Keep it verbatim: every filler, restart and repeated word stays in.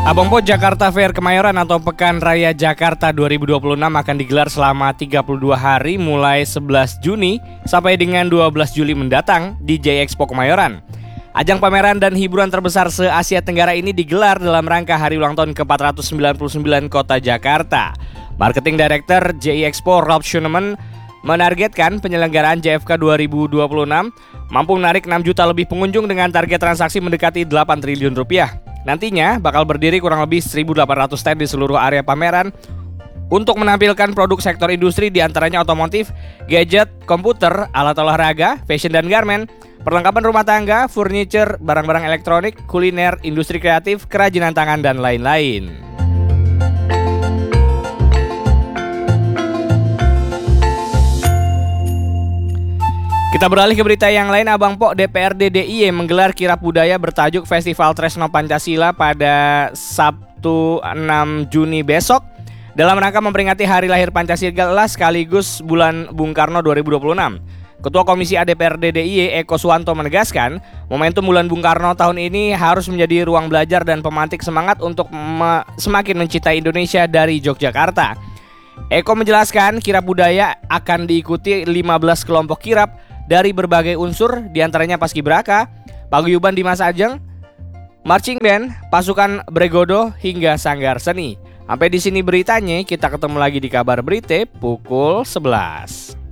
Abang Po Jakarta Fair Kemayoran atau Pekan Raya Jakarta dua ribu dua puluh enam akan digelar selama tiga puluh dua hari mulai sebelas Juni sampai dengan dua belas Juli mendatang di J Expo Kemayoran. Ajang pameran dan hiburan terbesar se-Asia Tenggara ini digelar dalam rangka hari ulang tahun ke empat ratus sembilan puluh sembilan Kota Jakarta. Marketing Director J Expo Rob Schoeneman menargetkan penyelenggaraan J F K dua ribu dua puluh enam mampu menarik enam juta lebih pengunjung dengan target transaksi mendekati delapan triliun rupiah. Nantinya bakal berdiri kurang lebih seribu delapan ratus stand di seluruh area pameran untuk menampilkan produk sektor industri diantaranya otomotif, gadget, komputer, alat olahraga, fashion dan garment, perlengkapan rumah tangga, furniture, barang-barang elektronik, kuliner, industri kreatif, kerajinan tangan, dan lain-lain. Kita beralih ke berita yang lain. Abang Po, D P R D D I Y menggelar kirap budaya bertajuk Festival Tresno Pancasila pada Sabtu enam Juni besok dalam rangka memperingati hari lahir Pancasila sekaligus bulan Bung Karno dua ribu dua puluh enam. Ketua Komisi A D P R D D I Y Eko Suwanto menegaskan, momentum bulan Bung Karno tahun ini harus menjadi ruang belajar dan pemantik semangat untuk me- semakin mencintai Indonesia dari Yogyakarta. Eko menjelaskan kirap budaya akan diikuti lima belas kelompok kirap dari berbagai unsur, diantaranya Paskibraka, Paguyuban Dimas Ajeng, Marching Band, Pasukan Bregodo, hingga Sanggar Seni. Sampai di sini beritanya, kita ketemu lagi di Kabar Berita pukul sebelas.